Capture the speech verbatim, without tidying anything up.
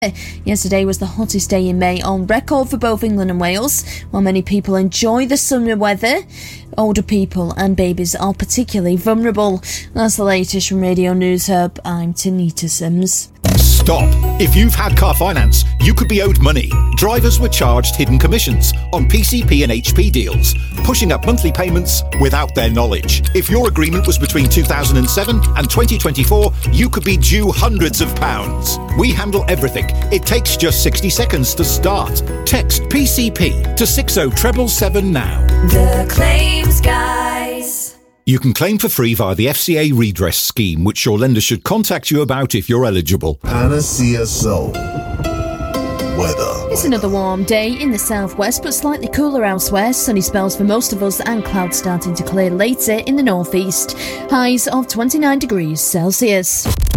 Yesterday was the hottest day in May on record for both England and Wales. While many people enjoy the summer weather, older people and babies are particularly vulnerable. That's the latest from Radio News Hub. I'm Tanita Sims. Stop! If you've had car finance, you could be owed money. Drivers were charged hidden commissions on P C P and H P deals, pushing up monthly payments without their knowledge. If your agreement was between two thousand seven and twenty twenty-four, you could be due hundreds of pounds. We handle everything. It takes just sixty seconds to start. Text P C P to six oh seven seven now. The Claims Guys. You can claim for free via the F C A redress scheme, which your lender should contact you about if you're eligible. Panacea Soul. Weather. It's another warm day in the southwest, but slightly cooler elsewhere. Sunny spells for most of us and clouds starting to clear later in the northeast. Highs of twenty-nine degrees Celsius.